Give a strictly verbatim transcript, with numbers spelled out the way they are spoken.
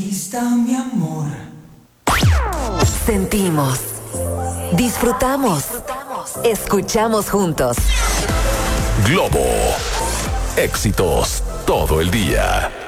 conquista mi amor. Sentimos, disfrutamos, escuchamos juntos. Globo. Éxitos todo el día.